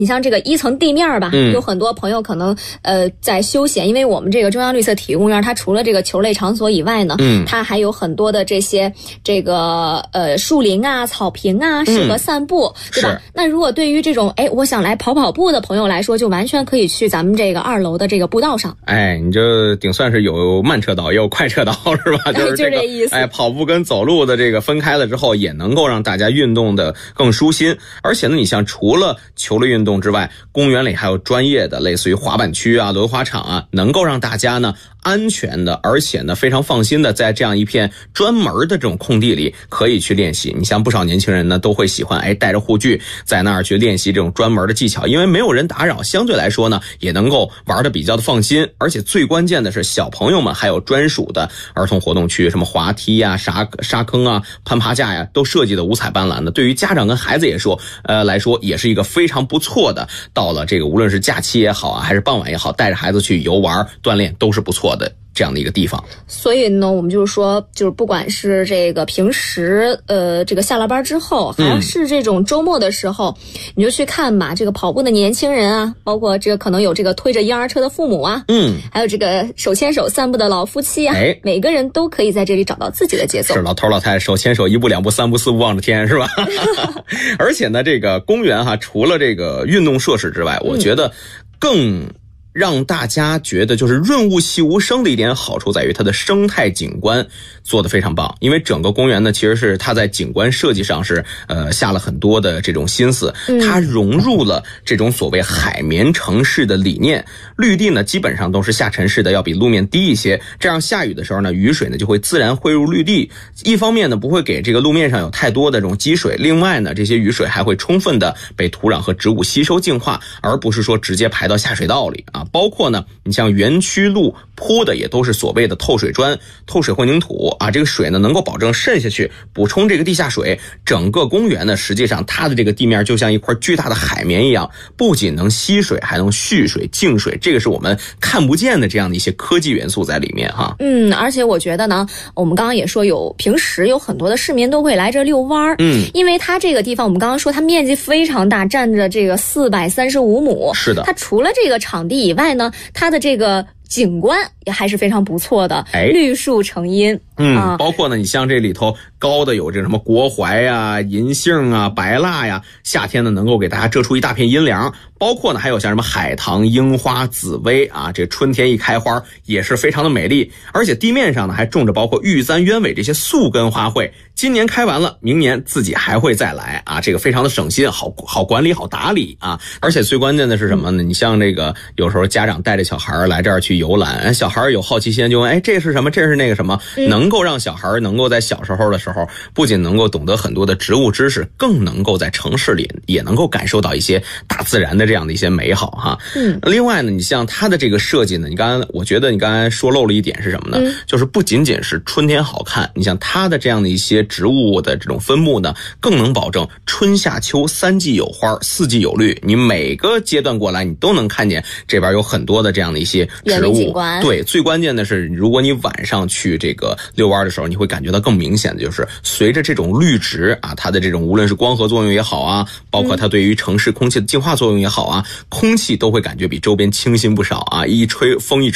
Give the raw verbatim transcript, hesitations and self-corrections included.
你像这个一层地面吧， 嗯、 有很多朋友可能呃在休闲，因为我们这个中央绿色体育公园，它除了这个球类场所以外呢， 嗯， 它还有很多的这些这个呃树林啊、草坪啊，适合散步， 嗯、 对吧？那如果对于这种哎我想来跑跑步的朋友来说，就完全可以去咱们这个二楼的这个步道上。 哎，你这顶算是有慢车道也有快车道是吧？就是这个、 就这意思。 哎，跑步跟走路的这个分开了之后，也能够让大家运动的更舒心。而且呢，你像除了球类运动之外，公园里还有专业的类似于滑板区啊、轮滑场啊，能够让大家呢安全的，而且呢非常放心的在这样一片专门的这种空地里可以去练习。你像不少年轻人呢都会喜欢哎带着护具在那儿去练习这种专门的技巧，因为没有人打扰，相对来说呢也能够玩得比较的放心。而且最关键的是小朋友们还有专属的儿童活动区，什么滑梯啊、沙沙坑啊、攀爬架呀，都设计的五彩斑斓的。对于家长跟孩子也说呃来说也是一个非常不错的，到了这个无论是假期也好啊，还是傍晚也好，带着孩子去游玩锻炼都是不错的这样的一个地方。 所以呢，我们就是说，就是不管是这个平时呃这个下了班之后，还是这种周末的时候，嗯、你就去看吧。这个跑步的年轻人啊，包括这个可能有这个推着婴儿车的父母啊， 嗯， 还有这个手牵手散步的老夫妻啊， 哎， 每个人都可以在这里找到自己的节奏。 是老头老太太手牵手一步两步三步四步望着天，是吧？而且呢，这个公园哈，除了这个运动设施之外，我觉得更让大家觉得就是润物细无声的一点好处在于它的生态景观做得非常棒。因为整个公园呢，其实是它在景观设计上是呃下了很多的这种心思，它融入了这种所谓海绵城市的理念。绿地呢基本上都是下沉式的，要比路面低一些，这样下雨的时候呢，雨水呢就会自然汇入绿地。一方面呢不会给这个路面上有太多的这种积水，另外呢这些雨水还会充分的被土壤和植物吸收净化，而不是说直接排到下水道里啊。包括呢你像园区路铺的也都是所谓的透水砖、透水混凝土啊，这个水呢能够保证渗下去，补充这个地下水。整个公园呢实际上它的这个地面就像一块巨大的海绵一样，不仅能吸水还能蓄水净水，这个是我们看不见的这样的一些科技元素在里面哈。 嗯，而且我觉得呢，我们刚刚也说有平时有很多的市民都会来这遛弯，嗯，因为它这个地方我们刚刚说它面积非常大，占着这个四百三十五亩， 是的， 它除了这个场地以外呢，它的这个景观也还是非常不错的， 哎， 绿树成荫。 嗯、 啊， 包括呢，你像这里头高的有这什么国槐呀、银杏啊、白蜡呀，夏天呢能够给大家遮出一大片阴凉。包括呢还有像什么海棠、樱花、紫薇啊，这春天一开花也是非常的美丽。而且地面上呢还种着包括玉簪、鸢尾这些宿根花卉，今年开完了，明年自己还会再来啊，这个非常的省心，好好管理、好打理啊。而且最关键的是什么呢？你像这个有时候家长带着小孩来这儿去游览，小孩有好奇心就问，哎，这是什么？这是那个什么？能够让小孩能够在小时候的时候，不仅能够懂得很多的植物知识，更能够在城市里也能够感受到一些大自然的这样的一些美好哈。嗯，另外呢，你像它的这个设计呢，你刚才我觉得你刚才说漏了一点是什么呢？嗯、就是不仅仅是春天好看，你像它的这样的一些植物的这种分布呢，更能保证春夏秋三季有花，四季有绿。你每个阶段过来，你都能看见这边有很多的这样的一些植物。对，最关键的是，如果你晚上去这个遛弯的时候，你会感觉到更明显的就是随着这种绿植啊，它的这种无论是光合作用也好啊，包括它对于城市空气的净化作用也好啊，空气都会感觉比周边清新不少啊，一吹风一吹